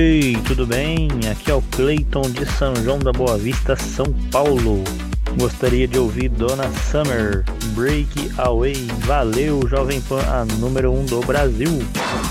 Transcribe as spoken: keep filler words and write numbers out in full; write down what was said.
Ei, tudo bem? Aqui é o Cleiton de São João da Boa Vista, São Paulo. Gostaria de ouvir Donna Summer, Break Away. Valeu, Jovem Pan, a número um do Brasil.